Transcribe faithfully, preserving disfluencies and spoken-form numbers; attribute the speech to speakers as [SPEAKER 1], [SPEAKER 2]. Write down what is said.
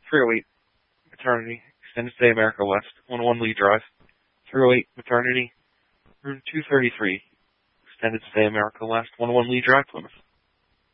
[SPEAKER 1] three oh eight, Maternity, Extended Stay America West, one oh one Lee Drive. three oh eight, Maternity, room two thirty-three, Extended Stay America West, one oh one Lee Drive, Plymouth.